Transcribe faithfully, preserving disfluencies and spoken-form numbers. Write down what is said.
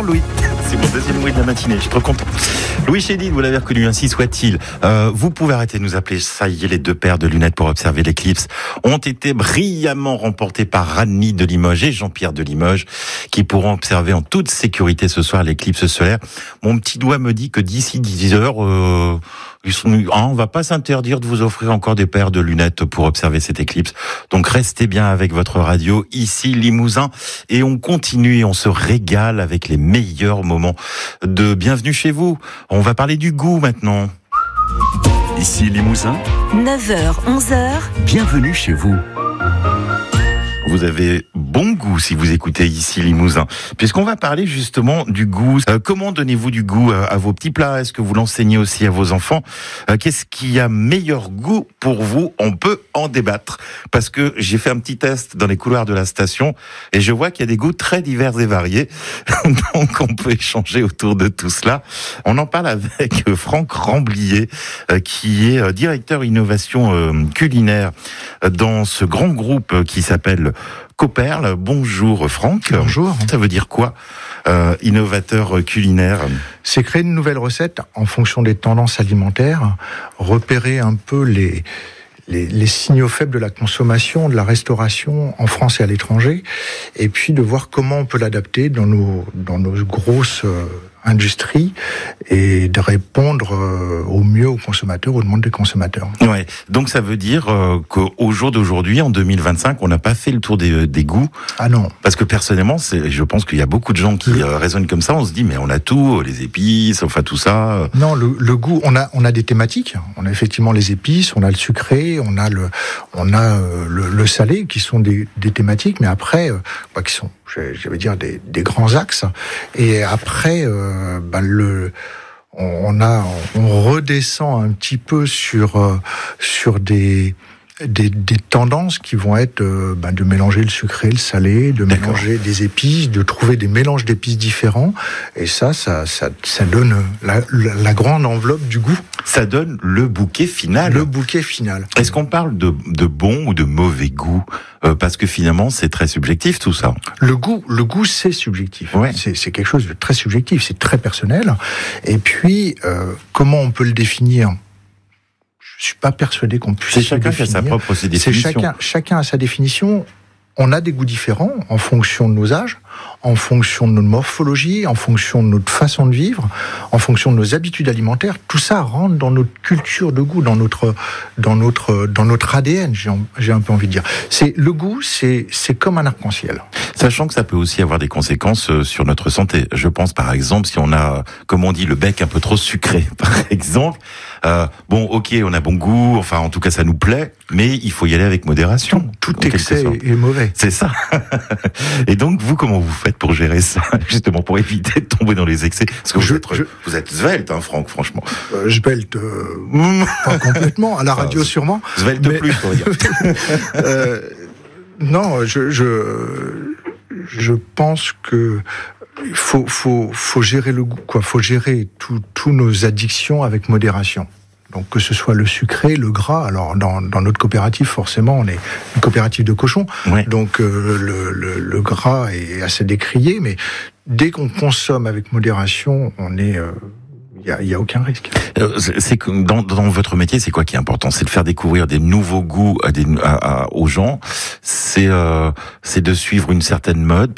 Louis. C'est mon deuxième Louis de la matinée, je suis trop content. Louis Chédid, vous l'avez reconnu, ainsi soit-il. Euh, vous pouvez arrêter de nous appeler. Ça y est, les deux paires de lunettes pour observer l'éclipse ont été brillamment remportées par Annie de Limoges et Jean-Pierre de Limoges, qui pourront observer en toute sécurité ce soir l'éclipse solaire. Mon petit doigt me dit que d'ici dix heures, euh, ils sont, hein, on va pas s'interdire de vous offrir encore des paires de lunettes pour observer cette éclipse. Donc restez bien avec votre radio, ici Limousin, et on continue et on se régale avec les meilleurs moments de Bienvenue chez vous. On va parler du goût maintenant. Ici Limousin, neuf heures, onze heures. Bienvenue chez vous. Vous avez bon goût si vous écoutez ici Limousin, puisqu'on va parler justement du goût. Euh, comment donnez-vous du goût à, à vos petits plats? Est-ce que vous l'enseignez aussi à vos enfants? euh, Qu'est-ce qui a meilleur goût pour vous? On peut en débattre, parce que j'ai fait un petit test dans les couloirs de la station et je vois qu'il y a des goûts très divers et variés. Donc on peut échanger autour de tout cela. On en parle avec Franck Ramblier, euh, qui est euh, directeur innovation euh, culinaire dans ce grand groupe qui s'appelle Cooperl. Bonjour Franck. Bonjour. Ça veut dire quoi, euh, innovateur culinaire? C'est créer une nouvelle recette en fonction des tendances alimentaires, repérer un peu les, les, les signaux faibles de la consommation, de la restauration en France et à l'étranger, et puis de voir comment on peut l'adapter dans nos, dans nos grosses euh, industries et de répondre euh, au mieux aux consommateurs, aux demandes des consommateurs. Ouais. Donc ça veut dire euh, qu'au jour d'aujourd'hui, en deux mille vingt-cinq, on n'a pas fait le tour des, des goûts. Ah non. Parce que personnellement, c'est, je pense qu'il y a beaucoup de gens qui Le... euh, raisonnent comme ça. On se dit, mais on a tout, les épices, enfin tout ça. Non, le, le goût, on a, on a des thématiques. On a effectivement les épices, on a le sucré, on a le, on a euh, le, le salé, qui sont des, des thématiques, mais après, euh, bah, qui sont, je, je vais dire, des, des grands axes. Et après, euh, bah, le, on a, on redescend un petit peu sur, euh, sur des, Des, des tendances qui vont être euh, ben de mélanger le sucré, le salé, de D'accord. mélanger des épices, de trouver des mélanges d'épices différents. Et ça, ça, ça, ça donne la, la, la grande enveloppe du goût. Ça donne le bouquet final. Le bouquet final. Est-ce qu'on parle de, de bon ou de mauvais goût? euh, Parce que finalement, c'est très subjectif tout ça. Le goût, le goût, c'est subjectif. Ouais. C'est, c'est quelque chose de très subjectif. C'est très personnel. Et puis, euh, comment on peut le définir? Je suis pas persuadé qu'on puisse. C'est chacun qui a sa propre définition. C'est chacun, chacun a sa définition. On a des goûts différents en fonction de nos âges, en fonction de notre morphologie, en fonction de notre façon de vivre, en fonction de nos habitudes alimentaires. Tout ça rentre dans notre culture de goût, dans notre, dans notre, dans notre A D N. J'ai, j'ai un peu envie de dire. C'est le goût, c'est, c'est comme un arc-en-ciel. Sachant que ça peut aussi avoir des conséquences sur notre santé. Je pense par exemple si on a, comme on dit, le bec un peu trop sucré, par exemple. Euh, bon, ok, on a bon goût, enfin en tout cas ça nous plaît, mais il faut y aller avec modération. Tout, tout excès est mauvais. C'est ça. Et donc vous, comment vous faites pour gérer ça, justement pour éviter de tomber dans les excès? Parce que vous, je, êtes, je, vous êtes svelte, hein, Franck, franchement. Euh, svelte, euh, pas complètement. À la radio, enfin, sûrement. Svelte mais... plus, pour dire. euh, non, je, je, je pense que il faut, faut, faut gérer le goût, quoi. Faut gérer tous nos addictions avec modération. Donc que ce soit le sucré, le gras. Alors dans, dans notre coopérative, forcément, on est une coopérative de cochons. Oui. Donc euh, le, le, le gras est assez décrié, mais dès qu'on consomme avec modération, on est... Euh, il n'y a, a aucun risque. Euh, c'est que dans, dans votre métier, c'est quoi qui est important? C'est de faire découvrir des nouveaux goûts à des, à, à, aux gens. C'est euh, c'est de suivre une certaine mode.